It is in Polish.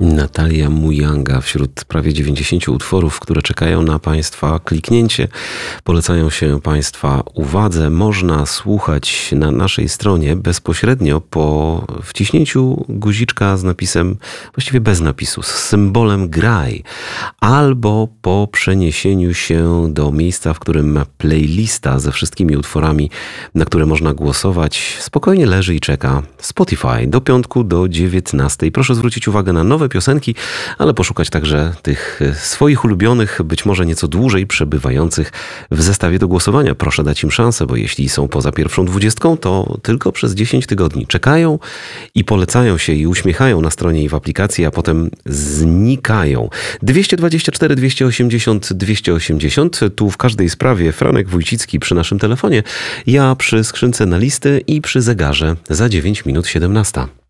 Natalia Mujanga wśród prawie 90 utworów, które czekają na Państwa kliknięcie, polecają się Państwa uwadze. Można słuchać na naszej stronie bezpośrednio po wciśnięciu guziczka z napisem, właściwie bez napisu, z symbolem graj, albo po przeniesieniu się do miejsca, w którym playlista ze wszystkimi utworami, na które można głosować, spokojnie leży i czeka. Spotify do piątku do 19. Proszę zwrócić uwagę na nowe piosenki, ale poszukać także tych swoich ulubionych, być może nieco dłużej przebywających w zestawie do głosowania. Proszę dać im szansę, bo jeśli są poza pierwszą 20, to tylko przez 10 tygodni czekają i polecają się i uśmiechają na stronie i w aplikacji, a potem znikają. 224 280 280, tu w każdej sprawie Franek Wójcicki przy naszym telefonie, ja przy skrzynce na listy i przy zegarze za 9 minut 17.